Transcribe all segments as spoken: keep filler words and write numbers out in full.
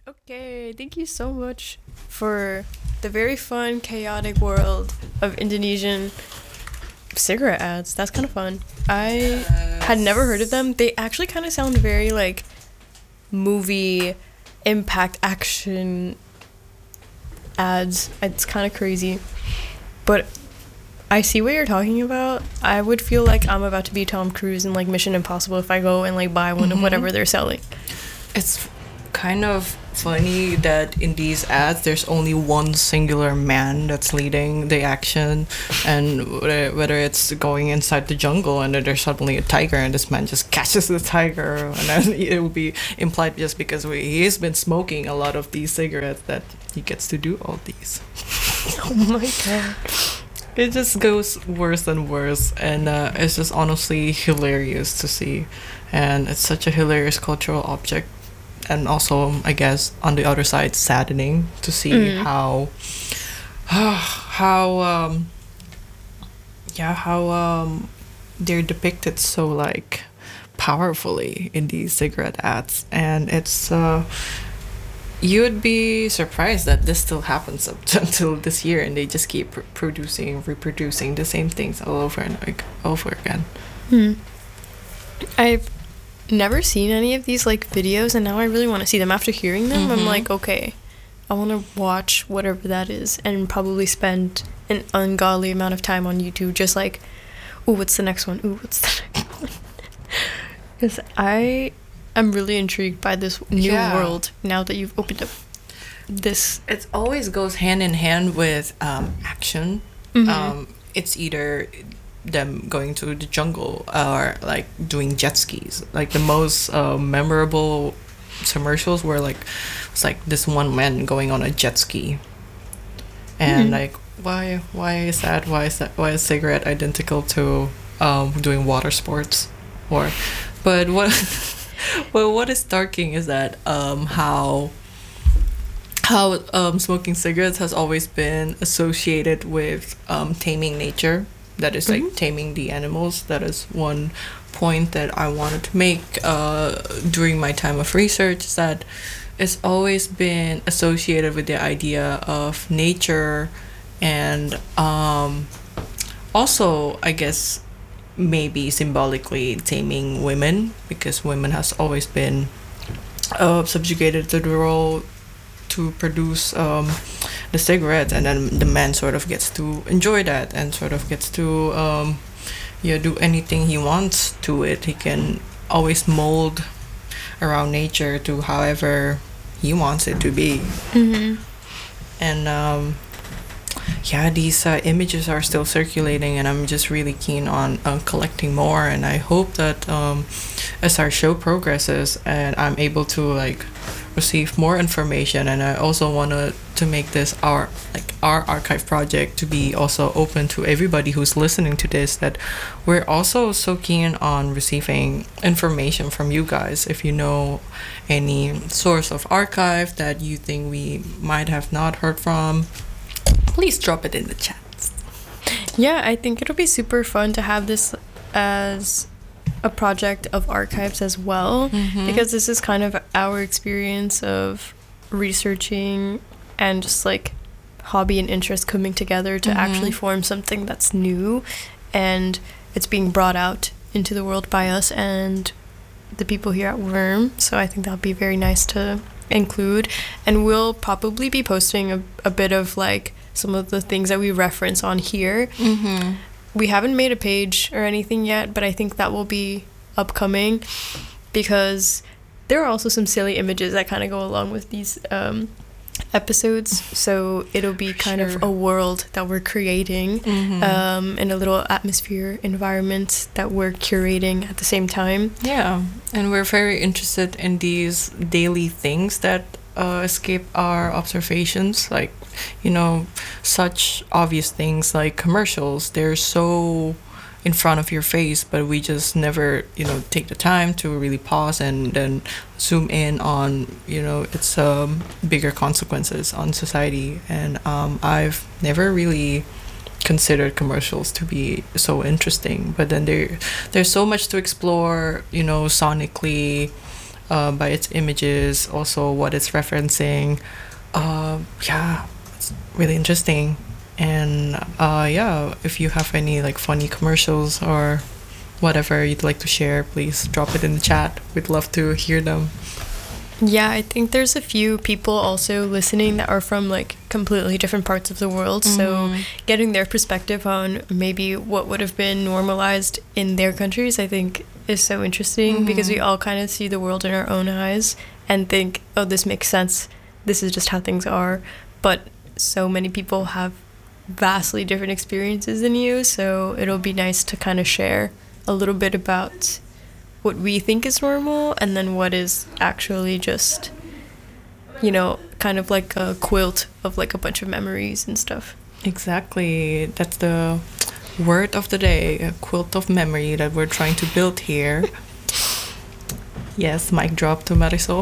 Okay, thank you so much for the very fun, chaotic world of Indonesian cigarette ads. That's kind of fun. I had never heard of them. They actually kind of sound very like movie impact action ads. It's kind of crazy. But I see what you're talking about. I would feel like I'm about to be Tom Cruise in like Mission Impossible if I go and like buy one of whatever they're selling. It's kind of funny that in these ads there's only one singular man that's leading the action, and whether whether it's going inside the jungle and then there's suddenly a tiger and this man just catches the tiger, and then it will be implied just because we, he's been smoking a lot of these cigarettes that he gets to do all these. Oh my god. It just goes worse and worse, and uh, it's just honestly hilarious to see, and it's such a hilarious cultural object, and also I guess on the other side saddening to see mm. how how um yeah how um they're depicted so like powerfully in these cigarette ads, and it's uh you'd be surprised that this still happens up to, until this year, and they just keep pr- producing reproducing the same things all over and like over again. hmm. I've never seen any of these like videos, and now I really want to see them. After hearing them, mm-hmm. I'm like, okay, I want to watch whatever that is and probably spend an ungodly amount of time on YouTube just like, ooh, what's the next one? Ooh, what's the next one? Because I am really intrigued by this new yeah. world now that you've opened up this. It always goes hand in hand with um, action. Mm-hmm. Um, it's either them going to the jungle or like doing jet skis. Like the most uh, memorable commercials were like it's like this one man going on a jet ski, and mm-hmm. like why why is that why is that why is cigarette identical to um, doing water sports? Or but what well what is starking is that um, how how um, smoking cigarettes has always been associated with um, taming nature. That is like mm-hmm. taming the animals. That is one point that I wanted to make uh, during my time of research, is that it's always been associated with the idea of nature, and um, also I guess maybe symbolically taming women, because women has always been uh, subjugated to the role to produce um, the cigarette, and then the man sort of gets to enjoy that and sort of gets to um, yeah do anything he wants to it. He can always mold around nature to however he wants it to be. Mm-hmm. And um, yeah, these uh, images are still circulating, and I'm just really keen on uh, collecting more. And I hope that um, as our show progresses and I'm able to like receive more information, and I also want to to make this our like our archive project to be also open to everybody who's listening to this, that we're also so keen on receiving information from you guys. If you know any source of archive that you think we might have not heard from, please drop it in the chats. Yeah, I think it'll be super fun to have this as a project of archives as well, mm-hmm. because this is kind of our experience of researching and just like hobby and interest coming together to mm-hmm. actually form something that's new, and it's being brought out into the world by us and the people here at Worm. So I think that'll be very nice to include, and we'll probably be posting a, a bit of like some of the things that we reference on here. Mm-hmm. We haven't made a page or anything yet, but I think that will be upcoming, because there are also some silly images that kind of go along with these um, episodes. So it'll be For kind sure. of a world that we're creating, mm-hmm. um, and a little atmosphere environment that we're curating at the same time. Yeah, and we're very interested in these daily things that uh, escape our observations, like, you know, such obvious things like commercials. They're so in front of your face, but we just never, you know, take the time to really pause and then zoom in on, you know, its um, bigger consequences on society. And um, I've never really considered commercials to be so interesting, but then there there's so much to explore, you know, sonically, uh, by its images, also what it's referencing. Uh, yeah, it's really interesting. And uh, yeah, if you have any like funny commercials or whatever you'd like to share, please drop it in the chat. We'd love to hear them. Yeah, I think there's a few people also listening that are from like completely different parts of the world. Mm-hmm. So getting their perspective on maybe what would have been normalized in their countries, I think is so interesting, mm-hmm. because we all kind of see the world in our own eyes and think, oh, this makes sense. This is just how things are. But so many people have vastly different experiences than you. So it'll be nice to kind of share a little bit about what we think is normal and then what is actually just, you know, kind of like a quilt of like a bunch of memories and stuff. Exactly. That's the word of the day, a quilt of memory that we're trying to build here. Yes, mic drop to Marisol.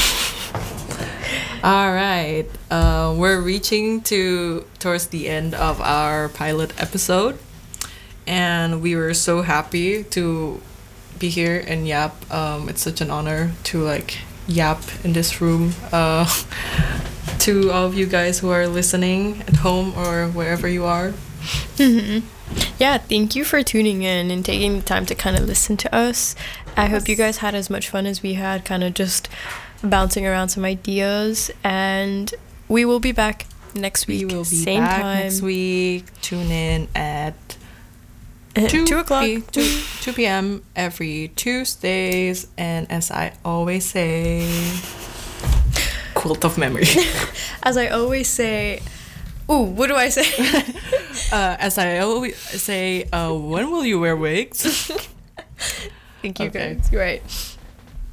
All right. Uh, we're reaching to towards the end of our pilot episode. And we were so happy to be here and yap. Um, it's such an honor to like yap in this room uh, to all of you guys who are listening at home or wherever you are. Mm-hmm. Yeah, thank you for tuning in and taking the time to kind of listen to us. I yes. hope you guys had as much fun as we had, kind of just bouncing around some ideas. And we will be back next week. We will be same back time. next week. Tune in at Two, two o'clock. P- two, two p.m. every Tuesdays. And as I always say, quilt of memory. As I always say, ooh, what do I say? uh, as I always say, uh, when will you wear wigs? Thank you, okay. guys. You're right.